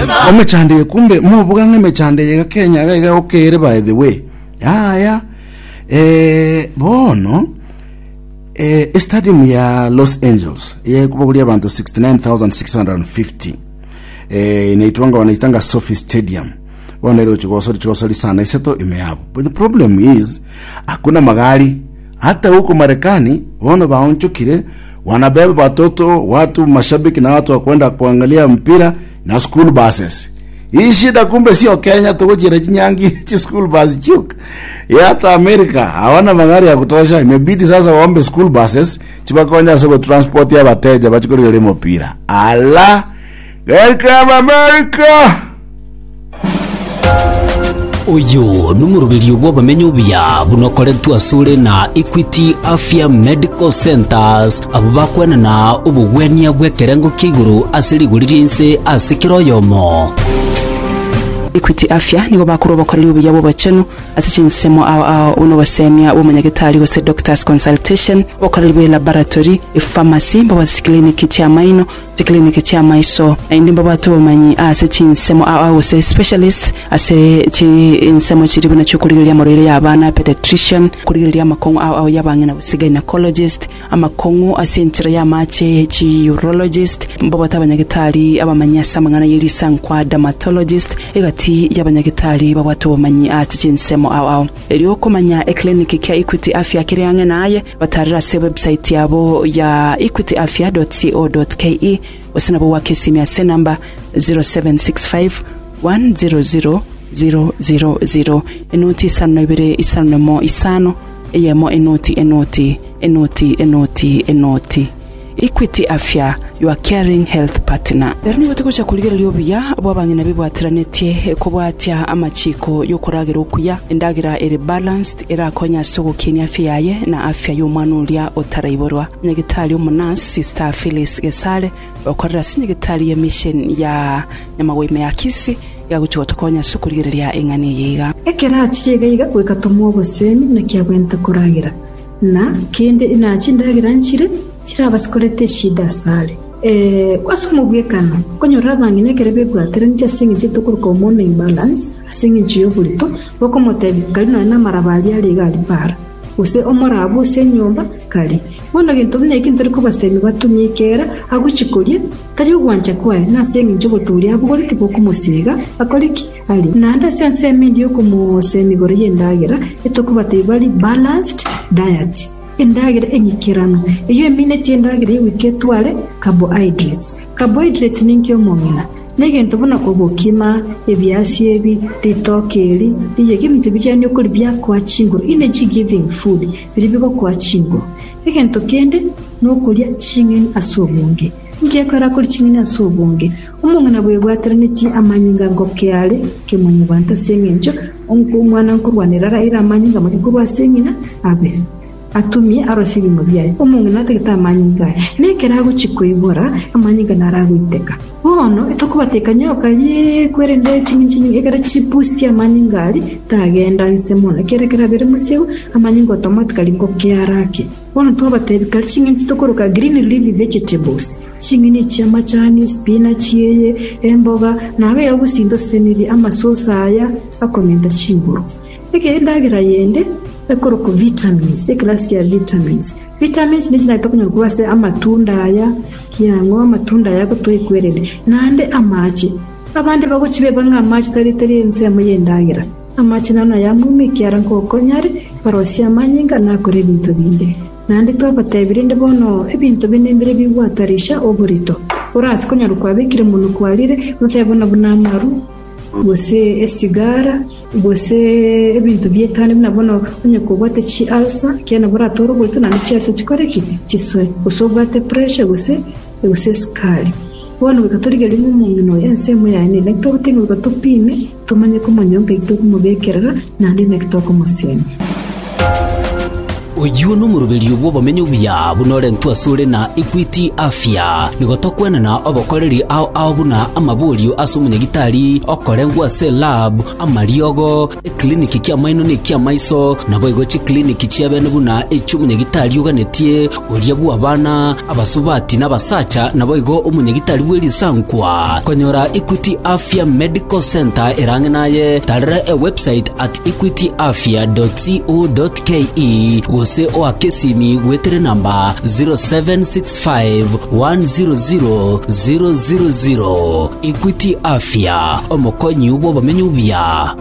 omechande kumbe mubuga ngemechande ya Kenya ga okere by the way bono stadium ya Los Angeles kubagulia abantu 69,650 inaitwanga wanaitanga Sophie Stadium wanero chikosoli sana iseto imehapo. But the problem is hakuna magari hata huko Marekani. Wana baonchukire wanabeba watoto, watu mashabiki na watu wakwenda kuangalia mpira na school buses. Hii shida kumbe sio Kenya tu kujira chinyangi chi school bus chuk. Hata Amerika hawana magari ya kutosha, imebidi sasa waombe school buses chibakonja soko transport ya bateja bachikori ile mpira. Ala! Welcome America. Oyo numurubiri bw'abamenyi ubya bunokoretwa sure na Equity Afya Medical Centers abo bakwana na ubugwenia bwekerengo kiguru asiriguririnse asikiroyomo. Equity Afya nigo bakuru bakorera ubuyabo baceno asichinsemo uno basemya bomanyagitari wose doctors consultation bakorera laboratory pharmacy babazi clinic cya maino clinic cya maiso indi babato bamanyi asichinsemo wose specialist asichinsemo chiribuna cyukurira morere y'abana pediatrician kurira amakongo y'abanga na gynecologist amakongo asentira y'amache urologist babata abanyagitari abamanya samangana yirisankwa dermatologist y'abanyagitari babato bamanyi atichinsemo eriyo komanya clinic kya Equity Afya kiryange naye batarira se website yabo ya equityafya.co.ke wasinabo wakesimya se number 0765 100 000 enoti sanobere isanemo isano eyemo enoti Equity Afya, your caring health partner. Derni batukucha kuligera lyobiya bwabangina bibwatiranetie kubwatya amachiko yo kuragera okuya endagira ere balanced era konya sogo Kenya afya yaye na afya y'umwanulya otarayiborwa. Nyagitali umunas Sister Phyllis Gesale bakorera sinyagitali ya mission ya nyamaweme ya Kisi ya guchotokonya sukuligereria engani yiga. Ekera chige yiga kwekatomo bosemi na kyabwenta kuragira. Na kende inachindagira nchire chirabazikorete shida sale kwasumubwekana konyora bangine kerebe bwatera ncha singi chitukuruka hormone imbalance singi chiyo bulito bakomotebi kalina na marabali ali gali para use omorabo se nyomba kali bona gintu bine kintu riko basemi batumye kera aguchikolie kali ugwancha kwae na singi njobo tuli abugori tipo kumusiga akoliki ali nanda sense medio kumusemi gore yendagira etokubate bali balanced diet endagira enyikirano iyo minute endagira wiketwale carbohydrates ninkyo mongina negento bona kobokima ebyasi ebi litokeli bije kimuntu bijanye ukuri bya kwa chinguro energy giving food biribigo kwa chinguro egento kende no kulya chingeni asobunge ngiye kwara kuri chingeni asobunge umuntu nabwe bwaterneti amanyinga ngokyale kemonye banta sengenjo umwana nkurwanira ira amanyinga mu gikorwa sengina abe atumi arosiri mu byaye umuntu nategeta amanyinga nekera guchikoibora amanyinga naragwiteka bono etokubatekanya okaye kwerende chinyinyi ekara chipusti amanyinga ali tagenda nsemona kerekera bere museu amanyinga automatically ngokyarake bono tobatebi kalchingi chitokoroka green leafy vegetables chingini chama chani spinach yeye emboga nawe yagusindo seniri amasosa aya akomenda chinguru ekendagira yende ekoroka vitamins class ya vitamins ni chinatokunya kuwase amatunda aya kiyango amatunda yako toyikwerede nande amachi abandi bagochibeba ngamachi tari ensemo yendagira amachi nana yamumi kyara nkokonyari barosia manyinga nakore ibintu binde nande tobatebirinde bono ebintu binembere bigwatarisha oburito urasi konyara kwabikire umuntu kwalire utabona bunamaru bose esigara bose ebintu byetane binabona onye kubate chi alsa kena buratoro gute na cyase kikoreki kiswe usobate pressure bose skali wano bikatorige limwe mu mino ensemo yani nekto butingo gatopime tumanye ko manyonga ito kumubekerera nandi nekto ko musemi uyu no murubirio bwo bamenyo bya bunore ntwasure na Equity Afya nigotokwana na obokoreri ao buna amabulio asumunya gitari okorengwa se lab amariogo kliniki kya maino ni kya maiso na boigo chi kliniki kya bene buna echumunya gitari uganetie uria bwa bana abasubati n'abasacha na boigo umunya gitari bweli sankwa konyora Equity Afya Medical Center erange naye tarera a website at equityafya.co.ke gose o akesimi gwetere namba 0765100000 Equity Afya omokonyi ubo bamenyu bya